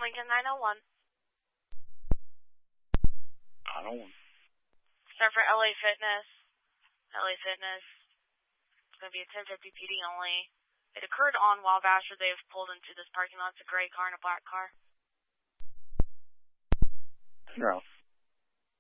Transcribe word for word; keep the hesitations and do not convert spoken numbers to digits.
Lincoln nine oh one. nine oh one. Start for L A Fitness. L A Fitness. It's going to be a ten fifty P D only. It occurred on Wabash where they've pulled into this parking lot. It's a gray car and a black car. You're out.